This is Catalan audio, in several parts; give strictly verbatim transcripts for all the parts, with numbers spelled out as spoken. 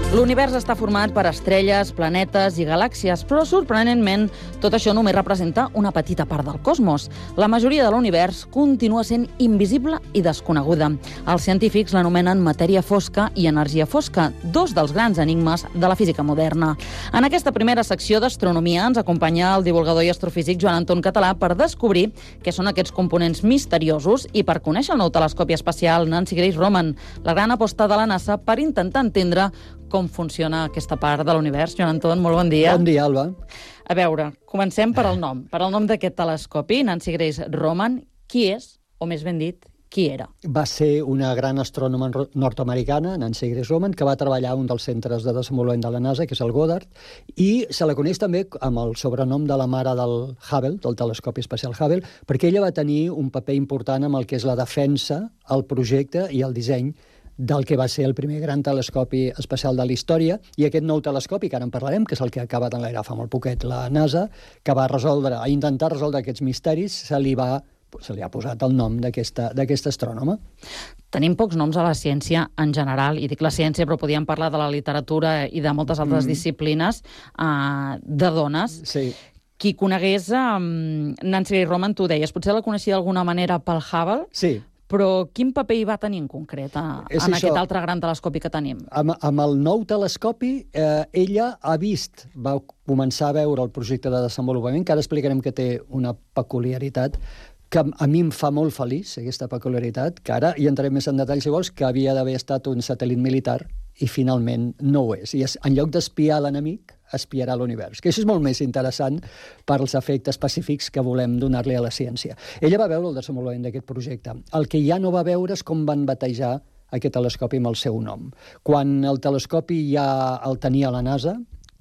L'univers està format per estrelles, planetes i galàxies, però sorprenentment tot això només representa una petita part del cosmos. La majoria de l'univers continua sent invisible i desconeguda. Els científics l'anomenen matèria fosca i energia fosca, dos dels grans enigmes de la física moderna. En aquesta primera secció d'astronomia ens acompanya el divulgador i astrofísic Joan Anton Català per descobrir què són aquests components misteriosos i per conèixer el nou telescopi espacial Nancy Grace Roman, la gran aposta de la NASA per intentar entendre com funciona aquesta part de l'univers. Joan Anton, molt bon dia. Bon dia, Alba. A veure, comencem per al nom. Per al nom d'aquest telescopi, Nancy Grace Roman, qui és, o més ben dit, qui era? Va ser una gran astrònoma nord-americana, Nancy Grace Roman, que va treballar a un dels centres de desenvolupament de la NASA, que és el Goddard, i se la coneix també amb el sobrenom de la mare del Hubble, del telescopi espacial Hubble, perquè ella va tenir un paper important amb el que és la defensa, el projecte i el disseny del que va ser el primer gran telescopi espacial de la història, i aquest nou telescopi, que ara en parlarem, que és el que acaba d'enlairar fa molt poquet la NASA, que va resoldre, a intentar resoldre aquests misteris, se li va se li ha posat el nom d'aquesta d'aquesta astrònoma. Tenim pocs noms a la ciència en general, i dic la ciència, però podíem parlar de la literatura i de moltes altres mm. disciplines uh, de dones. Sí. Qui conegués um, Nancy Grace Roman, tu deies, potser la coneixia d'alguna manera pel Hubble? Sí. Però quin paper hi va tenir en concret a, en això, aquest altre gran telescopi que tenim? Amb, amb el nou telescopi, eh, ella ha vist, va començar a veure el projecte de desenvolupament, que ara explicarem que té una peculiaritat, que a mi em fa molt feliç, aquesta peculiaritat, que ara hi entrarem més en detall, si vols, que havia d'haver estat un satèl·lit militar, i finalment no ho és. I és, en lloc d'espiar l'enemic, espiarà l'univers, que això és molt més interessant per als efectes específics que volem donar-li a la ciència. Ella va veure el desenvolupament d'aquest projecte. El que ja no va veure és com van batejar aquest telescopi amb el seu nom. Quan el telescopi ja el tenia la NASA,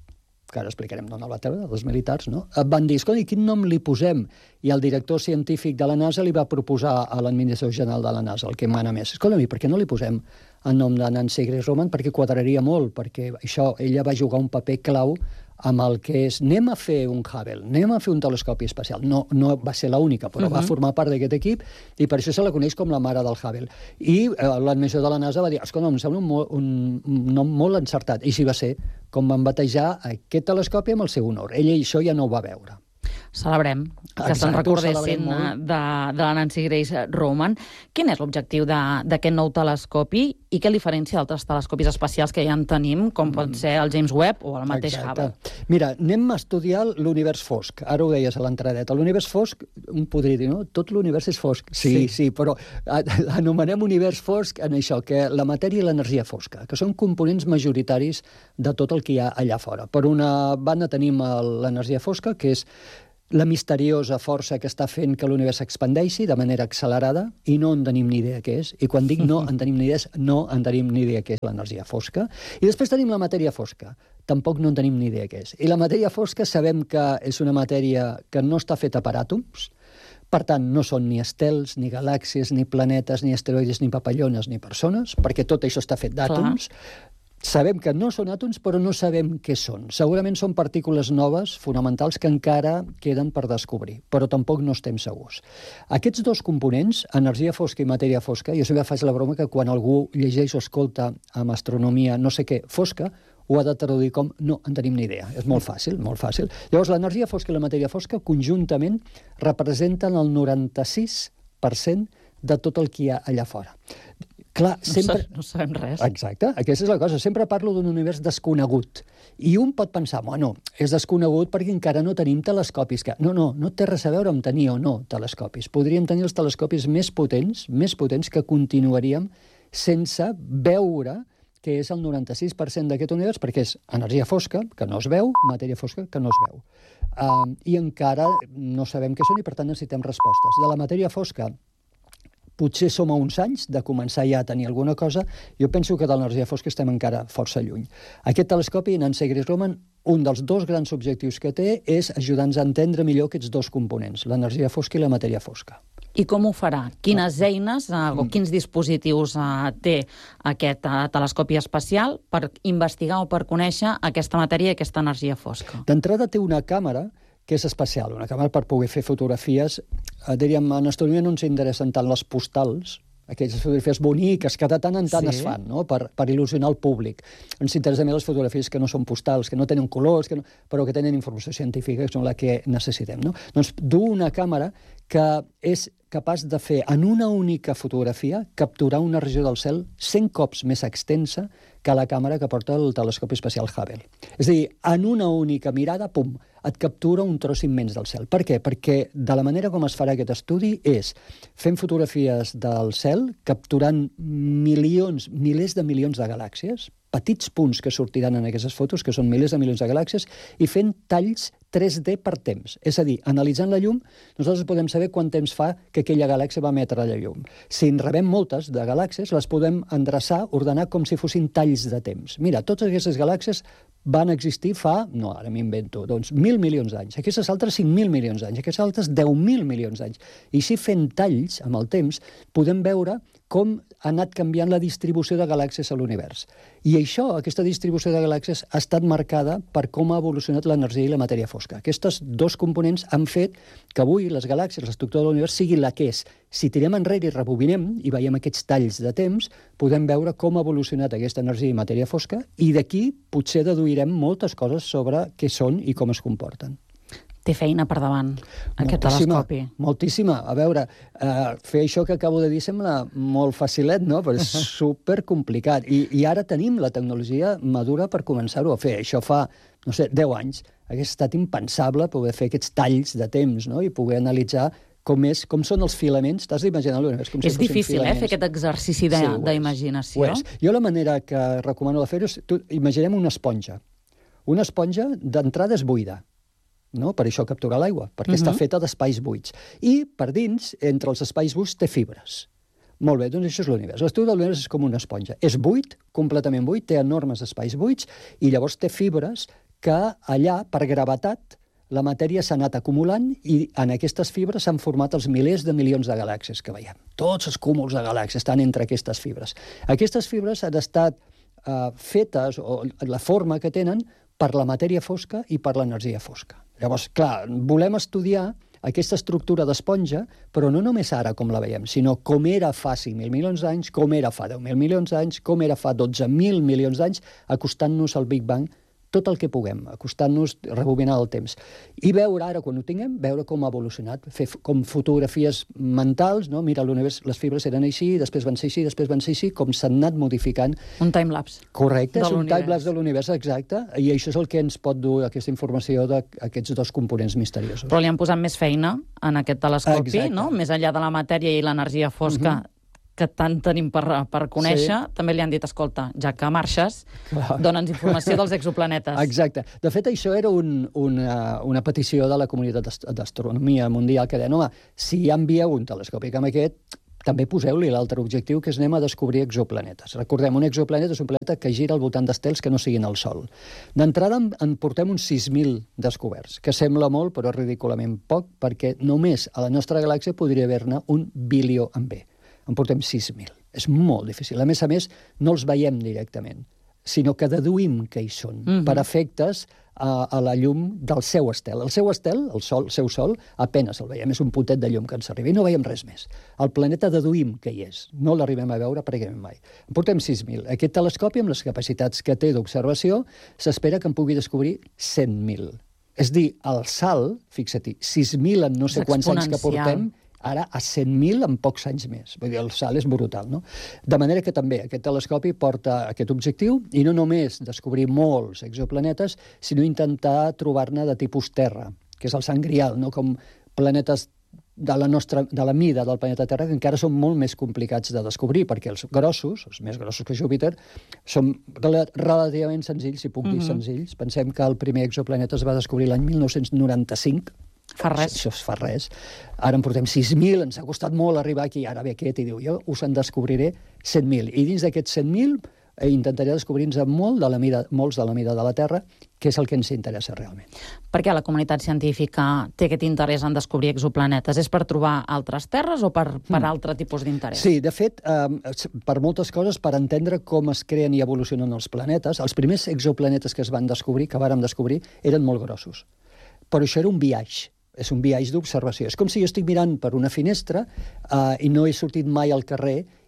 que ara explicarem d'on el va treure, dels militars, no? Van dir, escolta, quin nom li posem? I el director científic de la NASA li va proposar a l'administració general de la NASA, el que mana més. Escolta, per què no li posem el nom de Nancy Grace Roman? Perquè quadraria molt, perquè això, ella va jugar un paper clau amb el que és, anem a fer un Hubble, anem a fer un telescopi espacial. No, no va ser l'única, però uh-huh. va formar part d'aquest equip, i per això se la coneix com la mare del Hubble. I eh, l'administració de la NASA va dir, escolta, em sembla un, un, un nom molt encertat. I així va ser com van batejar aquest telescopi amb el seu honor. Ella això ja no ho va veure. Celebrem que se'n recordessin de, de la Nancy Grace Roman. Quin és l'objectiu d'aquest nou telescopi i què el diferencia d'altres telescopis espacials que ja en tenim, com pot ser el James Webb o el mateix Hubble? Mira, anem a estudiar l'univers fosc. Ara ho deies a l'entradeta. L'univers fosc, un podria dir, no? Tot l'univers és fosc. Sí, sí, sí, però anomenem univers fosc en això, que la matèria i l'energia fosca, que són components majoritaris de tot el que hi ha allà fora. Per una banda tenim l'energia fosca, que és la misteriosa força que està fent que l'univers s'expandeixi de manera accelerada, i no en tenim ni idea què és. I quan dic no en tenim ni idea, no en tenim ni idea què és l'energia fosca. I després tenim la matèria fosca. Tampoc no en tenim ni idea què és. I la matèria fosca sabem que és una matèria que no està feta per àtoms, per tant, no són ni estels, ni galàxies, ni planetes, ni asteroides, ni papallones, ni persones, perquè tot això està fet d'àtoms. Sabem que no són àtoms, però no sabem què són. Segurament són partícules noves, fonamentals, que encara queden per descobrir, però tampoc no estem segurs. Aquests dos components, energia fosca i matèria fosca, jo sempre faig la broma que quan algú llegeix o escolta amb astronomia no sé què, fosca, ho ha de traduir com no en tenim ni idea. És molt fàcil, molt fàcil. Llavors, l'energia fosca i la matèria fosca conjuntament representen el noranta-sis per cent de tot el que hi ha allà fora. Clar, sempre... No sabem res. Exacte, aquesta és la cosa. Sempre parlo d'un univers desconegut. I un pot pensar, bueno, és desconegut perquè encara no tenim telescopis. Que... No, no, no té res a veure amb tenir o no telescopis. Podríem tenir els telescopis més potents, més potents que continuaríem sense veure que és el noranta-sis per cent d'aquest univers, perquè és energia fosca, que no es veu, matèria fosca, que no es veu. Uh, I encara no sabem què són i, per tant, necessitem respostes. De la matèria fosca, potser som a uns anys de començar ja a tenir alguna cosa. Jo penso que de l'energia fosca estem encara força lluny. Aquest telescopi, Nancy Grace Roman, un dels dos grans objectius que té és ajudar-nos a entendre millor aquests dos components, l'energia fosca i la matèria fosca. I com ho farà? Quines eines eh, o quins dispositius eh, té aquest eh, telescopi espacial per investigar o per conèixer aquesta matèria i aquesta energia fosca? D'entrada té una càmera que és especial, una càmera per poder fer fotografies. Eh, diríem, en astronomia no ens interessen tant les postals, aquelles fotografies boniques que de tant en tant Sí. es fan, no? per, per il·lusionar el públic. Ens interessen més les fotografies que no són postals, que no tenen colors, que no, però que tenen informació científica, que són la que necessitem. No? Doncs dur una càmera que és capaç de fer en una única fotografia capturar una regió del cel cent cops més extensa que la càmera que porta el telescopi espacial Hubble. És a dir, en una única mirada, pum, et captura un tros immens del cel. Per què? Perquè de la manera com es farà aquest estudi és fent fotografies del cel, capturant milions, milers de milions de galàxies, petits punts que sortiran en aquestes fotos, que són milers de milions de galàxies, i fent talls tres D per temps. És a dir, analitzant la llum, nosaltres podem saber quant temps fa que aquella galàxia va emetre la llum. Si en rebem moltes de galàxies, les podem endreçar, ordenar com si fossin talls de temps. Mira, totes aquestes galàxies van existir fa, no, ara m'invento, doncs mil milions d'anys. Aquestes altres cinc mil milions d'anys. Aquestes altres deu mil milions d'anys. I si fent talls amb el temps, podem veure com ha anat canviant la distribució de galàxies a l'univers. I això, aquesta distribució de galàxies, ha estat marcada per com ha evolucionat l'energia i la matèria fosca. Aquests dos components han fet que avui les galàxies, l'estructura de l'univers, sigui la que és. Si tirem enrere i rebobinem i veiem aquests talls de temps, podem veure com ha evolucionat aquesta energia i matèria fosca i d'aquí potser deduirem moltes coses sobre què són i com es comporten. Té feina per davant, aquest telescopi. Moltíssima. A veure, eh, fer això que acabo de dir sembla molt facilet, no? Però és supercomplicat. I, I ara tenim la tecnologia madura per començar-ho a fer. Això fa, no sé, deu anys. Hauria estat impensable poder fer aquests talls de temps, no? I poder analitzar com, és, com són els filaments. T'has d'imaginar l'univers com si és fossin difícil, filaments. eh, fer aquest exercici d'imaginació. Sí, jo la manera que recomano de fer-ho és... Tu, imaginem una esponja. Una esponja d'entrada és buida. No? Per això captura l'aigua, perquè uh-huh. està feta d'espais buits. I per dins, entre els espais buits, té fibres. Molt bé, doncs això és l'univers. L'estudi de l'univers és com una esponja. És buit, completament buit, té enormes espais buits, i llavors té fibres que allà, per gravetat, la matèria s'ha anat acumulant i en aquestes fibres s'han format els milers de milions de galàxies que veiem. Tots els cúmuls de galàxies estan entre aquestes fibres. Aquestes fibres han estat uh, fetes, o la forma que tenen, per la matèria fosca i per l'energia fosca. Llavors, clar, volem estudiar aquesta estructura d'esponja, però no només ara com la veiem, sinó com era fa cinc mil milions d'anys, com era fa deu mil milions d'anys, com era fa dotze mil milions d'anys, acostant-nos al Big Bang, tot el que puguem, acostant-nos, rebobinant el temps. I veure ara, quan ho tinguem, veure com ha evolucionat, fer com fotografies mentals, no? Mira, l'univers, les fibres eren així, després van ser així, després van ser així, com s'han anat modificant. Un timelapse. Correcte, és un timelapse de l'univers, exacte, i això és el que ens pot dur aquesta informació d'aquests dos components misteriosos. Però li han posat més feina en aquest telescopi, exacte. No? Més enllà de la matèria i l'energia fosca, uh-huh. que tant tenim per, per conèixer, sí. També li han dit, escolta, ja que marxes, dona'ns informació dels exoplanetes. Exacte. De fet, això era un, una, una petició de la comunitat d'astronomia mundial que deia, home, si ja envieu un telescopi com aquest, també poseu-li l'altre objectiu, que és anem a descobrir exoplanetes. Recordem, un exoplaneta és un planeta que gira al voltant d'estels que no siguin el Sol. D'entrada en, en portem uns sis mil descoberts, que sembla molt, però és ridículament poc, perquè només a la nostra galàxia podria haver-ne un bilió amb B. En portem sis mil. És molt difícil. A més a més, no els veiem directament, sinó que deduïm que hi són, uh-huh. per efectes a, a la llum del seu estel. El seu estel, el sol, el seu sol, apenes el veiem, és un potet de llum que ens arriba, i no veiem res més. El planeta deduïm que hi és, no l'arribem a veure pràcticament mai. En portem sis mil. Aquest telescopi, amb les capacitats que té d'observació, s'espera que en pugui descobrir cent mil. És dir, el salt, fixa-t'hi, sis mil en no sé quants anys que portem, ara a cent mil en pocs anys més. Vull dir, el salt és brutal, no? De manera que també aquest telescopi porta aquest objectiu, i no només descobrir molts exoplanetes, sinó intentar trobar-ne de tipus Terra, que és el Sant Grial, no? Com planetes de la, nostra, de la mida del planeta Terra, que encara són molt més complicats de descobrir, perquè els grossos, els més grossos que Júpiter, són relativament senzills, si puc dir uh-huh. senzills. Pensem que el primer exoplaneta es va descobrir l'any mil nou-cents noranta-cinc, Fa res. Això es fa res. Ara en portem sis mil, ens ha costat molt arribar aquí, ara ve aquest i diu, jo us en descobriré cent mil. I dins d'aquests cent mil eh, intentaré descobrir-nos molt de la mida, molts de la mida de la Terra, que és el que ens interessa realment. Per què la comunitat científica té aquest interès en descobrir exoplanetes? És per trobar altres terres o per, per mm. altre tipus d'interès? Sí, de fet, eh, per moltes coses, per entendre com es creen i evolucionen els planetes, els primers exoplanetes que es van descobrir, que vàrem descobrir, eren molt grossos. Però això era un viatge. És un viatge d'observació. És com si jo estic mirant per una finestra eh, i no he sortit mai al carrer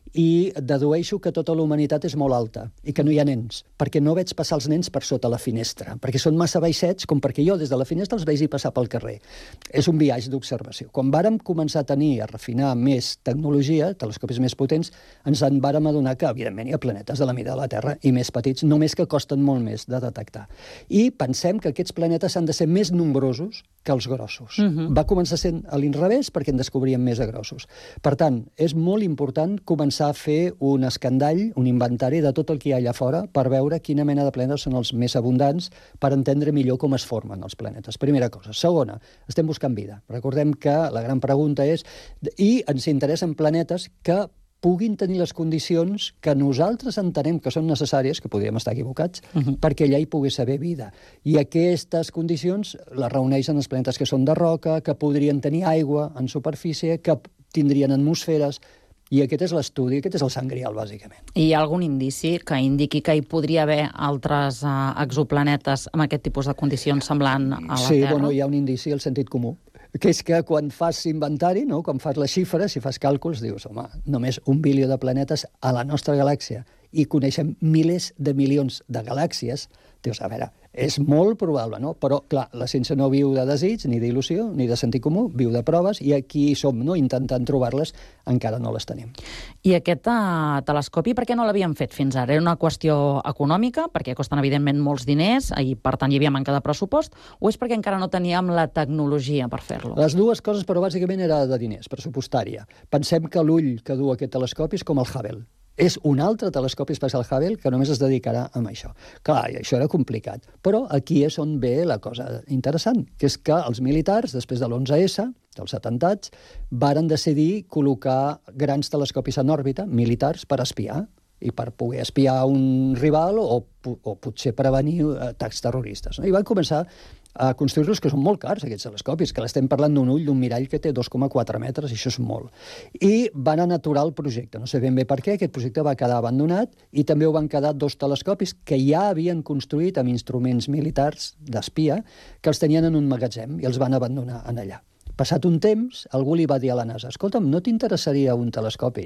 i dedueixo que tota la humanitat és molt alta i que no hi ha nens, perquè no veig passar els nens per sota la finestra, perquè són massa baixets com perquè jo des de la finestra els vegi passar pel carrer. És un viatge d'observació. Quan vàrem començar a tenir, a refinar més tecnologia, telescopis més potents, ens en vàrem adonar que, evidentment, hi ha planetes de la mida de la Terra i més petits, només que costen molt més de detectar. I pensem que aquests planetes han de ser més nombrosos que els grossos. Uh-huh. Va començar sent a l'inrevés perquè en descobríem més de grossos. Per tant, és molt important començar a fer un escandall, un inventari de tot el que hi ha allà fora per veure quina mena de planetes són els més abundants per entendre millor com es formen els planetes. Primera cosa. Segona, estem buscant vida. Recordem que la gran pregunta és... I ens interessen planetes que puguin tenir les condicions que nosaltres entenem que són necessàries, que podríem estar equivocats, uh-huh. perquè allà hi pogués haver vida. I aquestes condicions les reuneixen els planetes que són de roca, que podrien tenir aigua en superfície, que tindrien atmosferes. I aquest és l'estudi, aquest és el sant grial, bàsicament. I hi ha algun indici que indiqui que hi podria haver altres uh, exoplanetes amb aquest tipus de condicions semblant a la sí, Terra? Sí, bueno, hi ha un indici, el sentit comú, que és que quan fas inventari, no? Quan fas les xifres, si fas càlculs, dius, home, només un bilió de planetes a la nostra galàxia i coneixem milers de milions de galàxies, dius, a veure, és molt probable, no? Però, clar, la ciència no viu de desig, ni d'il·lusió, ni de sentit comú, viu de proves, i aquí som, no?, intentant trobar-les, encara no les tenim. I aquest uh, telescopi, per què no l'havien fet fins ara? Era una qüestió econòmica, perquè costen, evidentment, molts diners, i, per tant, hi havia manca de pressupost, o és perquè encara no teníem la tecnologia per fer-lo? Les dues coses, però bàsicament era de diners, pressupostària. Pensem que l'ull que du aquest telescopi és com el Hubble. És un altre telescopi espacial Hubble que només es dedicarà a això. Clar, i això era complicat. Però aquí és on ve la cosa interessant, que és que els militars, després de l'onze esse, dels atemptats, varen decidir col·locar grans telescopis en òrbita, militars, per espiar, i per poder espiar un rival o, o potser prevenir atacs terroristes. No? I van començar a construir-los, que són molt cars, aquests telescopis, que l'estem parlant d'un ull, d'un mirall que té dos coma quatre metres, i això és molt. I van aturar el projecte. No sé ben bé per què, aquest projecte va quedar abandonat, i també ho van quedar dos telescopis que ja havien construït amb instruments militars d'espia, que els tenien en un magatzem i els van abandonar en allà. Passat un temps, algú li va dir a la NASA, escolta'm, no t'interessaria un telescopi?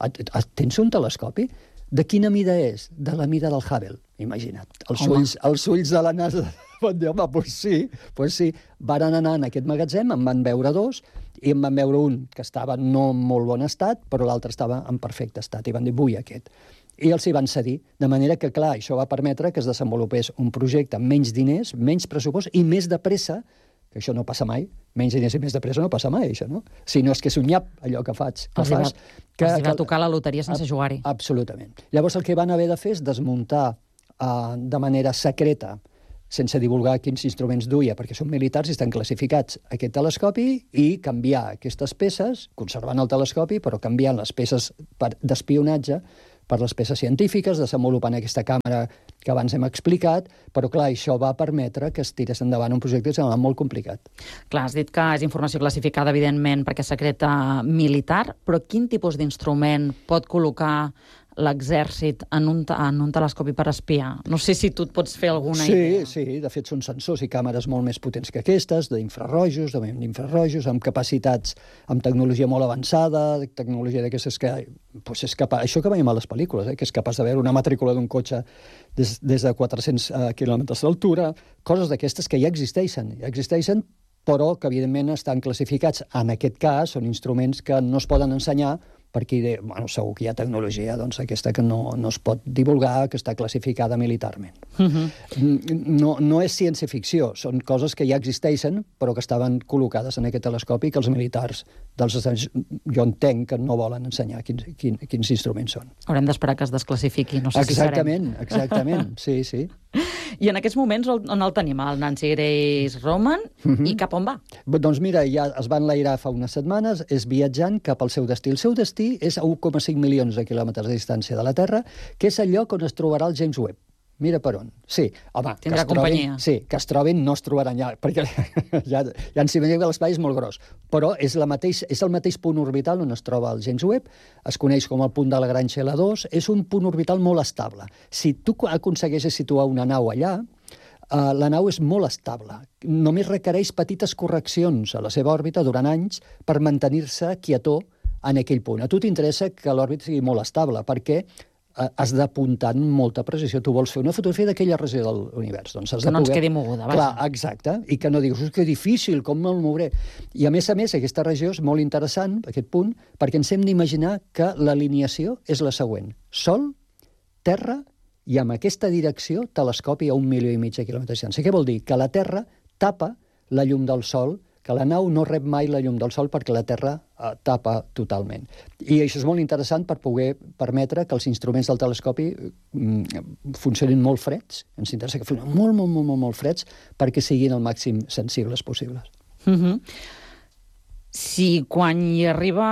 Tens un telescopi? De quina mida és? De la mida del Hubble, imagina't. Els ulls, els ulls de la NASA van dir, home, doncs sí, doncs sí. Varen anar en aquest magatzem, en van veure dos, i en van veure un que estava no en molt bon estat, però l'altre estava en perfecte estat, i van dir, vull aquest. I els hi van cedir, de manera que, clar, això va permetre que es desenvolupés un projecte amb menys diners, menys pressupost i més de pressa, que això no passa mai, menys diners i més de pressa no passa mai, això, no? Si no és que és un nyap, allò que faig. Que els, fas, va, que, els va tocar la loteria sense jugar-hi. Absolutament. Llavors el que van haver de fer és desmuntar uh, de manera secreta, sense divulgar quins instruments duia, perquè són militars i estan classificats, aquest telescopi, i canviar aquestes peces, conservant el telescopi, però canviant les peces d'espionatge per les peces científiques, desenvolupant aquesta càmera que abans hem explicat, però clar, això va permetre que es tirés endavant un projecte que semblava molt complicat. Clar, has dit que és informació classificada, evidentment, perquè és secreta militar, però quin tipus d'instrument pot col·locar l'exèrcit en un, en un telescopi per espiar? No sé si tu et pots fer alguna sí, idea. Sí, sí, de fet són sensors i càmeres molt més potents que aquestes, d'infrarrojos, d'infrarrojos, amb capacitats, amb tecnologia molt avançada, tecnologia d'aquestes que pues és capaç, això que veiem a les pel·lícules, eh, que és capaç de veure una matrícula d'un cotxe des, des de quatre-cents uh, quilòmetres d'altura, coses d'aquestes que ja existeixen, ja existeixen, però que evidentment estan classificats. En aquest cas són instruments que no es poden ensenyar perquè, bueno, segur que hi ha tecnologia, doncs aquesta que no, no es pot divulgar, que està classificada militarment. Uh-huh. No, no és ciència-ficció, són coses que ja existeixen, però que estaven col·locades en aquest telescopi que els militars dels Estats Units, jo entenc que no volen ensenyar quins, quins, quins instruments són. Haurem d'esperar que es desclassifiqui, no sé exactament, si serem. Exactament, sí, sí. I en aquests moments on el tenim, el Nancy Grace Roman, uh-huh. i cap on va? Doncs mira, ja es va enlairar fa unes setmanes, és viatjant cap al seu destí. El seu destí és a un coma cinc milions de quilòmetres de distància de la Terra, que és el lloc on es trobarà el James Webb. Mira per on. Sí, home, tindrà que es trobin, companyia. Sí, que es trobin no es trobaran ja, perquè ja, ja ens imaginem que l'espai és molt gros, però és, la mateix, és el mateix punt orbital on es troba el James Webb, es coneix com el punt de la Lagrange L dos, és un punt orbital molt estable. Si tu aconsegueixes situar una nau allà, Uh, la nau és molt estable. Només requereix petites correccions a la seva òrbita durant anys per mantenir-se quietó en aquell punt. A tu t'interessa que l'òrbita sigui molt estable, perquè has d'apuntar amb molta precisió. Tu vols fer una fotografia d'aquella regió de l'univers. Doncs has que de no poder... ens quedi moguda, vaja. Clar, exacte, i que no diguis, que difícil, com me'l mouré. I a més a més, aquesta regió és molt interessant, aquest punt, perquè ens hem d'imaginar que l'alineació és la següent. Sol, Terra, i amb aquesta direcció, telescopi a un milió i mig de quilòmetres de distància. Què vol dir? Que la Terra tapa la llum del Sol, que la nau no rep mai la llum del Sol perquè la Terra eh, tapa totalment. I això és molt interessant per poder permetre que els instruments del telescopi mm, funcionin molt freds. Ens interessa que funcionin molt, molt, molt, molt, molt freds perquè siguin el màxim sensibles possibles. Mm-hmm. Si quan hi arriba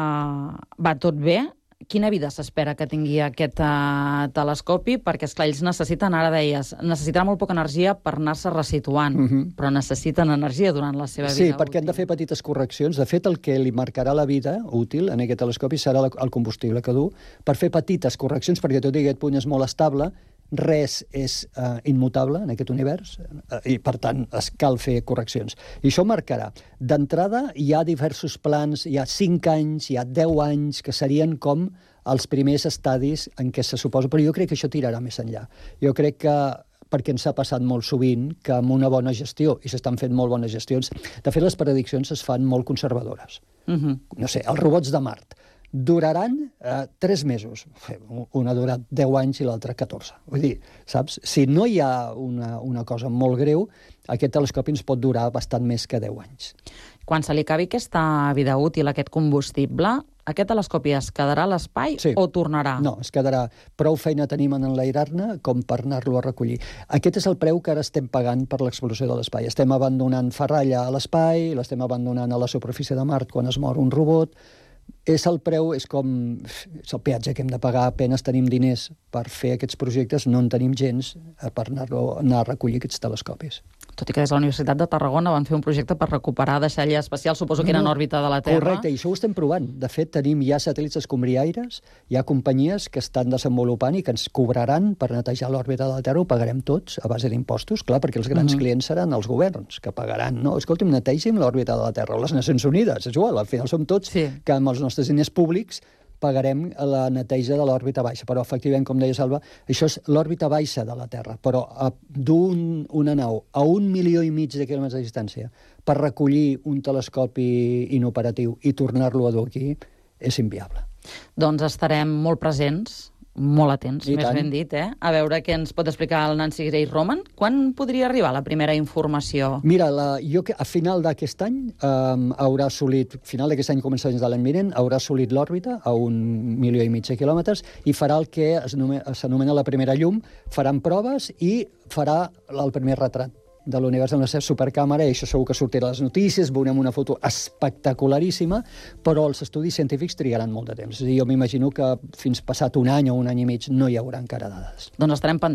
va tot bé, quina vida s'espera que tingui aquest uh, telescopi? Perquè, esclar, ells necessiten, ara deies, necessitarà molt poca energia per anar-se resituant, mm-hmm. però necessiten energia durant la seva vida Sí, útil. perquè han de fer petites correccions. De fet, el que li marcarà la vida útil en aquest telescopi serà el combustible que du, per fer petites correccions, perquè tot i que aquest punt és molt estable, res és uh, immutable en aquest univers uh, i, per tant, es cal fer correccions. I això marcarà. D'entrada, hi ha diversos plans, hi ha cinc anys, hi ha deu anys, que serien com els primers estadis en què se suposa, però jo crec que això tirarà més enllà. Jo crec que perquè ens ha passat molt sovint que amb una bona gestió, i s'estan fent molt bones gestions, de fet les prediccions es fan molt conservadores. Mm-hmm. No sé, els robots de Mart duraran eh, tres mesos. Un ha durat deu anys i l'altre catorze. Vull dir, saps? Si no hi ha una, una cosa molt greu, aquest telescopi ens pot durar bastant més que deu anys. Quan se li acabi aquesta vida útil, aquest combustible, aquest telescopi es quedarà a l'espai sí. o tornarà? No, es quedarà. Prou feina tenim en enlairar-ne com per anar-lo a recollir. Aquest és el preu que ara estem pagant per l'exploració de l'espai. Estem abandonant ferralla a l'espai, l'estem abandonant a la superfície de Mart quan es mor un robot. És el preu, és com és el peatge que hem de pagar, apenes tenim diners per fer aquests projectes, no en tenim gens per anar, anar a recollir aquests telescopis. Tot i que des de la Universitat de Tarragona van fer un projecte per recuperar deixalles espacials, suposo que era en òrbita de la Terra. Correcte, i això ho estem provant. De fet, tenim ja satèl·lits escombriaires, hi ha companyies que estan desenvolupant i que ens cobraran per netejar l'òrbita de la Terra, ho pagarem tots a base d'impostos, clar, perquè els grans uh-huh. clients seran els governs, que pagaran, no? Escolta'm, netegem l'òrbita de la Terra, o les Nacions Unides, és igual, al final som tots sí. que amb els nostres diners públics pagarem la neteja de l'òrbita baixa. Però, efectivament, com deia Salva, això és l'òrbita baixa de la Terra. Però dur un, una nau a un milió i mig de quilòmetres de distància per recollir un telescopi inoperatiu i tornar-lo a dur aquí és inviable. Doncs estarem molt presents, molt atents, I més tant. ben dit, eh? A veure què ens pot explicar el Nancy Grace Roman. Quan podria arribar la primera informació? Mira, la, jo que a final d'aquest any um, haurà assolit, final d'aquest any començaments de l'any vinent, haurà assolit l'òrbita a un milió i mig de quilòmetres i farà el que s'anomena la primera llum, faran proves i farà el primer retrat de l'univers amb la seva supercàmera, i això segur que sortirà a les notícies, veurem una foto espectacularíssima, però els estudis científics trigaran molt de temps. És a dir, jo m'imagino que fins passat un any o un any i mig no hi haurà encara dades. Doncs estarem pendents.